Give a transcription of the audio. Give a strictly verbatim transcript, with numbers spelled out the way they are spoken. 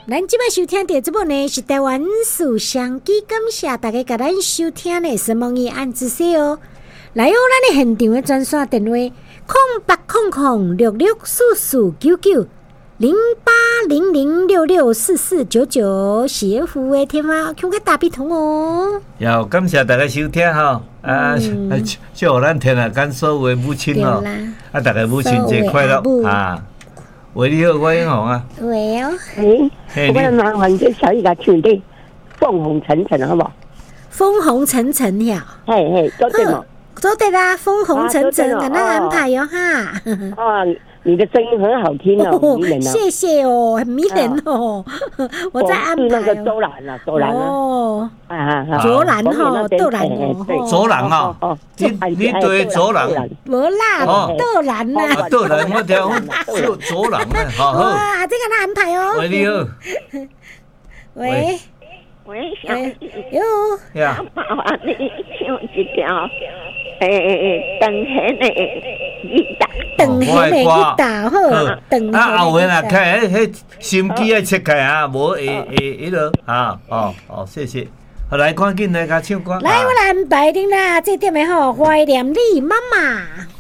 咱即摆收听到这部呢是台湾思想基感谢大家甲咱收听的神梦伊按子说哦。来哦，咱的现场的专线电话：空八空空六六四四九九零八零零六六四四九九，是服务的电话，请个大笔通哦。 也感谢大家收听吼，啊，祝福咱天下间所有的母亲哦，啊，大家母亲节快乐啊！喂，你好，我英雄啊。 喂哦。 诶，我麻烦这小姨甲唱啲凤红沉沉好不好？ 风红沉沉呀。 嘿嘿，做对冇？ 做对啦，风红沉沉，给咱安排哦哈。 哦，你的声音很好听哦，迷人哦。 谢谢哦，很迷人哦。我在安排。 是那个周兰啊，周兰啊。哦。啊啊， 周兰吼，窦兰哦。 周兰哦。你你对周兰？ 无啦，窦兰呐。 窦兰，我听我周兰呢，好好。 哇，这个他安排哦。 喂，你好。 喂。 喂，小姨。 哟。 呀。 麻烦你唱一条。诶，邓贤的雨打， 邓贤的雨打好，邓贤的。 啊，后尾啊，开迄迄心机要切开啊，无会会迄落啊，哦哦，谢谢。好来，赶紧来甲唱歌。 来，我来安排恁啦，这点的吼，怀念你妈妈。